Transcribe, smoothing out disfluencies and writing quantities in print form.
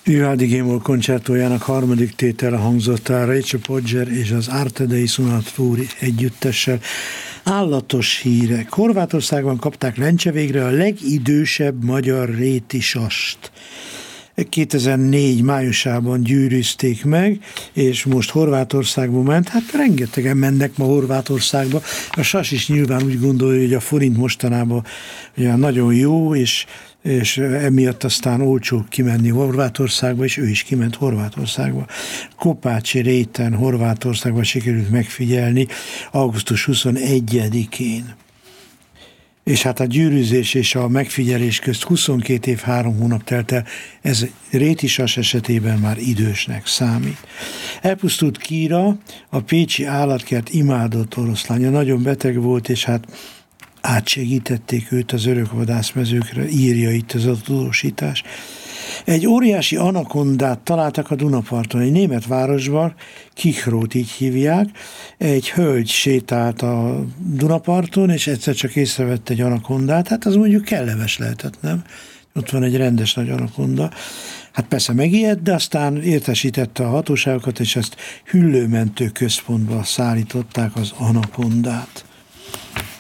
Vivaldi G-moll koncertójának harmadik tétele hangzott el Rachel Podger és az Arte dei Suonatori együttessel. Állatos hírek. Horvátországban kapták lencse végre a legidősebb magyar rétisast. 2004 májusában gyűrűzték meg, és most Horvátországba ment. Hát rengetegen mennek ma Horvátországba. A sas is nyilván úgy gondolja, hogy a forint mostanában ugye nagyon jó, és emiatt aztán olcsó kimenni Horvátországba, és ő is kiment Horvátországba. Kopácsi réten Horvátországban sikerült megfigyelni augusztus 21-én. És hát a gyűrűzés és a megfigyelés közt 22 év 3 hónap telt el, ez rétisas esetében már idősnek számít. Elpusztult Kira, a pécsi állatkert imádott oroszlánya, nagyon beteg volt, és hát átsegítették őt az örökvadászmezőkre, írja itt az a tudósítás. Egy óriási anakondát találtak a Dunaparton, egy német városban, Kichrót így hívják. Egy hölgy sétált a Dunaparton, és egyszer csak észrevett egy anakondát, hát az mondjuk kellemes lehetett, nem? Ott van egy rendes nagy anakonda. Hát persze megijedt, de aztán értesítette a hatóságokat, és ezt hüllőmentő központba szállították az anakondát.